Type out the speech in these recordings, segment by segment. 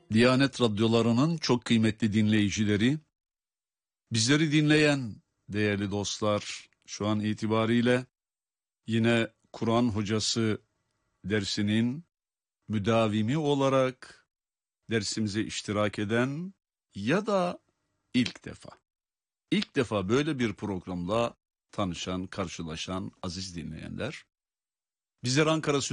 Diyanet radyolarının çok kıymetli dinleyicileri, bizleri dinleyen değerli dostlar, şu an itibariyle yine Kur'an hocası dersinin müdavimi olarak dersimize iştirak eden ya da ilk defa böyle bir programla tanışan, karşılaşan aziz dinleyenler, bizler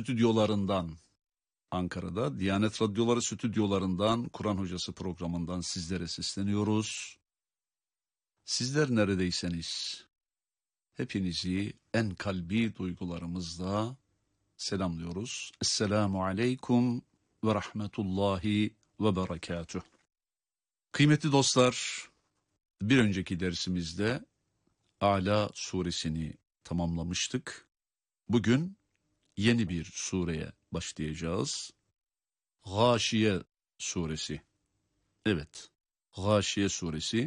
Ankara'da Diyanet Radyoları stüdyolarından Kur'an Hocası programından sizlere sesleniyoruz. Sizler neredeyseniz hepinizi en kalbi duygularımızla selamlıyoruz. Esselamu aleyküm ve rahmetullahi ve berekatuh. Kıymetli dostlar, bir önceki dersimizde Ala suresini tamamlamıştık. Bugün yeni bir sureye başlayacağız. Gâşiye suresi. Evet, Gâşiye suresi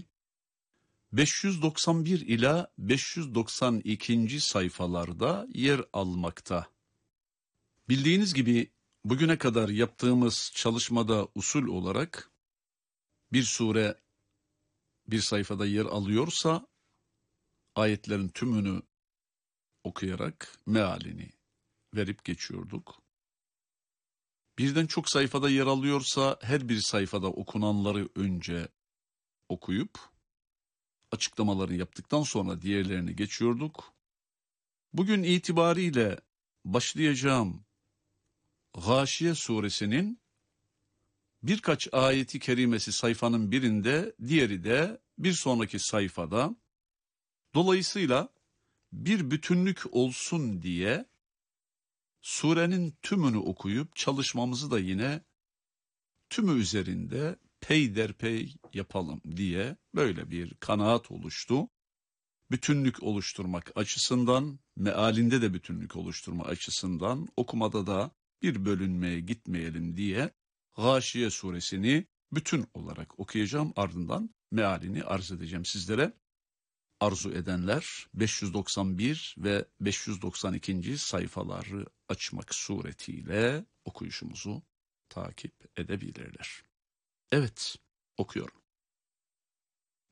591 ila 592. sayfalarda yer almakta. Bildiğiniz gibi bugüne kadar yaptığımız çalışmada usul olarak bir sure bir sayfada yer alıyorsa ayetlerin tümünü okuyarak mealini verip geçiyorduk. Birden çok sayfada yer alıyorsa her bir sayfada okunanları önce okuyup açıklamaları yaptıktan sonra diğerlerini geçiyorduk. Bugün itibariyle başlayacağım Gâşiye suresinin birkaç ayeti kerimesi sayfanın birinde, diğeri de bir sonraki sayfada. Dolayısıyla bir bütünlük olsun diye surenin tümünü okuyup çalışmamızı da yine tümü üzerinde peyderpey yapalım diye böyle bir kanaat oluştu. Bütünlük oluşturmak açısından, mealinde de bütünlük oluşturma açısından, okumada da bir bölünmeye gitmeyelim diye Gâşiye suresini bütün olarak okuyacağım, ardından mealini arz edeceğim sizlere. Arzu edenler 591 ve 592. sayfaları açmak suretiyle okuyuşumuzu takip edebilirler. Evet, okuyorum.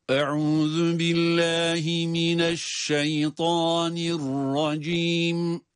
Euzu billahi mineşşeytanirracim.